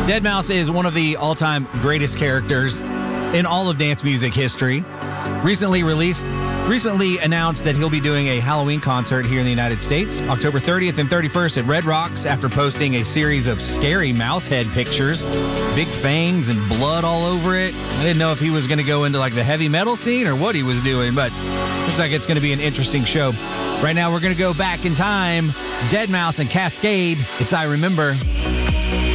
Deadmau5 is one of the all-time greatest characters in all of dance music history. Recently announced that he'll be doing a Halloween concert here in the United States, October 30th and 31st at Red Rocks, after posting a series of scary mouse head pictures, big fangs and blood all over it. I didn't know if he was going to go into like the heavy metal scene or what he was doing, but looks like it's going to be an interesting show. Right now, we're going to go back in time. Deadmau5 and Kaskade. It's I Remember.